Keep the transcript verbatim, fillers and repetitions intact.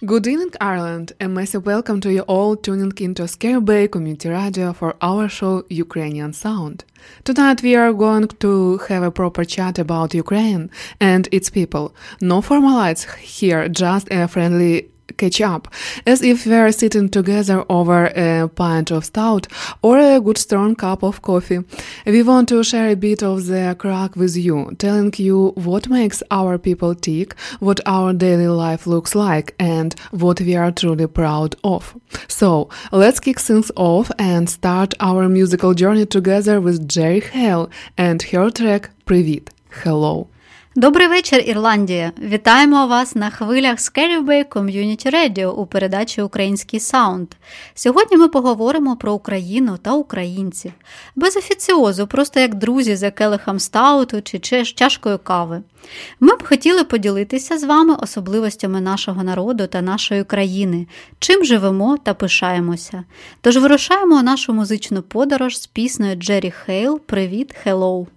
Good evening, Ireland, and massive welcome to you all tuning into Scary Bay Community Radio for our show Ukrainian Sound. Tonight we are going to have a proper chat about Ukraine and its people. No formalities here, just a friendly catch up, as if we are sitting together over a pint of stout or a good strong cup of coffee. We want to share a bit of the crack with you, telling you what makes our people tick, what our daily life looks like, and what we are truly proud of. So, let's kick things off and start our musical journey together with Jerry Hale and her track "Привіт, Hello". Добрий вечір, Ірландія! Вітаємо вас на хвилях Scary Bay Community Radio у передачі «Український саунд». Сьогодні ми поговоримо про Україну та українців. Без офіціозу, просто як друзі за келихом стауту чи чашкою кави. Ми б хотіли поділитися з вами особливостями нашого народу та нашої країни, чим живемо та пишаємося. Тож вирушаємо у нашу музичну подорож з піснею Джері Хейл «Привіт, Hello».